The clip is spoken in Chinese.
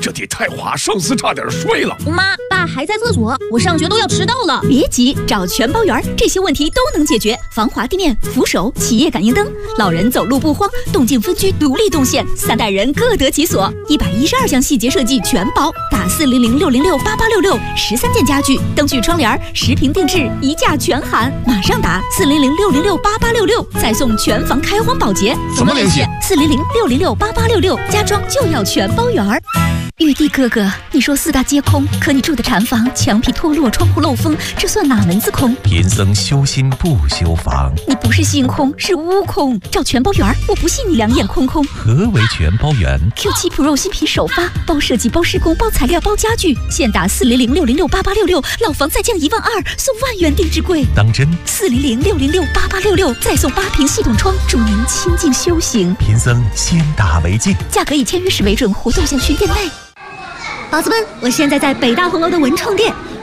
这得太华胜似差点睡了。 妈，爸还在厕所，我上学都要迟到了。 别急，找全包园，这些问题都能解决。防滑地面、扶手、企业感应灯，老人走路不慌，动静分区独立动线，3代人各得其所。112项细节设计全包，打400-606-8866，13件家具、灯具、窗帘，10平定制，1价全含。马上打400-606-8866，再送全房开荒保洁。 怎么联系 ？400-606-8866，家装就要全包园。玉帝哥哥，你说4大皆空，可你住的禅房墙皮脱落，窗户漏风，这算哪门子空？ 贫僧修心不修房。 你不是心空，是屋空。找全包园，我不信你2眼空空。 何为全包园 ？Q7 Pro 新品首发，包设计、包施工、包材料、包家具，现打400-606-8866，老房再降12000，送万元定制柜。 当真 ？400-606-8866，再送8屏系统窗，助您清静修行。 贫僧先打为敬， 价格以签约时为准，活动详询店内。宝子们，我现在在北大红楼的文创店，